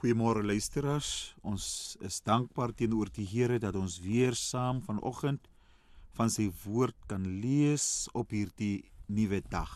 Goeiemôre luisteraars, ons is dankbaar teenoor die Here dat ons weer saam vanoggend van sy woord kan lees op hierdie nuwe dag.